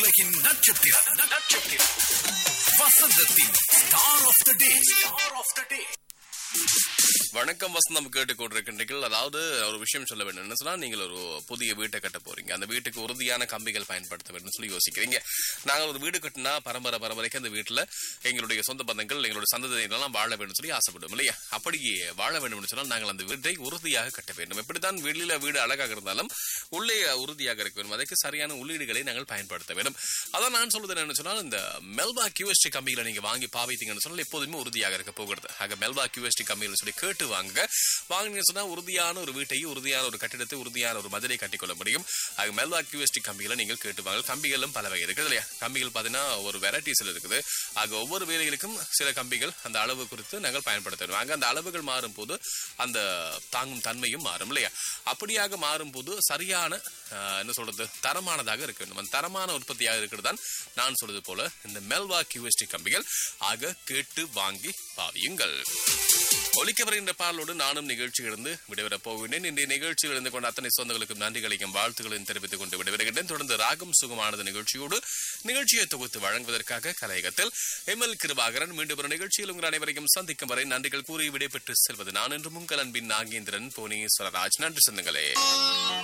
உலகின் நட்சத்திரம் நட்சத்திரம் வசந்தத்தின் star of the day. Star of the டே. வணக்கம் வசந்தம் கேட்டுக்கொண்டிருக்கின்றீர்கள். அதாவது ஒரு விஷயம் சொல்ல வேண்டும் என்ன சொன்னா, நீங்கள் ஒரு புதிய வீட்டை கட்ட போறீங்க. அந்த வீட்டுக்கு உறுதியான கம்பிகள் பயன்படுத்த வேண்டும் சொல்லி யோசிக்கிறீங்க. நாங்கள் ஒரு வீடு கட்டினா பரம்பரைக்கு அந்த வீட்டுல எங்களுடைய சொந்த பந்தங்கள் எங்களுடைய சந்ததியினெல்லாம் வாழ வேண்டும் சொல்லி ஆசைப்படும் இல்லையா? அப்படியே வாழ வேண்டும் சொன்னால் நாங்கள் அந்த வீட்டை உறுதியாக கட்ட வேண்டும். எப்படித்தான் வெளியில வீடு அழகாக இருந்தாலும் உள்ளே உறுதியாக இருக்க வேண்டும். அதற்கு சரியான உள்ளீடுகளை நாங்கள் பயன்படுத்த வேண்டும். அதான் நான் சொல்றது என்ன சொன்னால், இந்த மெல்வா QST கம்பிகளை நீங்க வாங்கி பாவித்தீங்கன்னு சொன்னால் எப்போதுமே உறுதியாக இருக்க போகிறது. ஆக மெல்வா QST கம்பிகள் சொல்லி கேட்டு வாங்கினீங்க சொன்னா உறுதியான ஒரு வீட்டை, உறுதியான ஒரு கட்டிடத்தை, உறுதியான ஒரு மதிலை கட்டிக்கொள்ள முடியும். ஆக மெல்வா QST கம்பிகளை நீங்கள் கேட்டு வாங்க. கம்பிகளும் பல வகை இருக்குது இல்லையா? கம்பிகள் பார்த்தீங்கன்னா ஒரு வெரைட்டிஸ்ல இருக்குது. ஆக ஒவ்வொரு வேலைகளுக்கும் சில கம்பிகள் அந்த அளவு குறித்து நாங்கள் பயன்படுத்த வேண்டும். ஆக அந்த அளவுகள் மாறும் போது அந்த தாங்கும் தன்மையும் மாறும் இல்லையா? அப்படியாக மாறும் போது சரியான என்ன சொல்றது தரமானதாக இருக்க வேண்டும். அந்த தரமான உற்பத்தியாக இருக்கிறது தான் நான் சொல்றது போல இந்த மெல்வா QST கம்பிகள். ஆக கேட்டு வாங்கி பாவியுங்கள். ஒலிக்க வருகின்ற பாலோடு நானும் நிகழ்ச்சியிலிருந்து விடைபெறப் போகிறேன். இன்றைய நிகழ்ச்சியில் இருந்து கொண்ட அத்தனை சொந்தங்களுக்கும் நன்றிகளையும் வாழ்த்துக்களையும் தெரிவித்துக் கொண்டு விடைபெறுகின்றேன். தொடர்ந்து ராகம் சுகமானது நிகழ்ச்சியோடு நிகழ்ச்சியை தொகுத்து வழங்குவதற்காக கலையகத்தில் ML கிருபாகரன் மீண்டும் ஒரு நிகழ்ச்சியில் உங்கள் அனைவரையும் சந்திக்கும் வரை நன்றிகள் கூறி விடைபெற்று செல்வது நான் என்றும் உங்கள் அன்பின் நாகேந்திரன் புவனேஸ்வரராஜ். நன்றி சொந்தங்களே.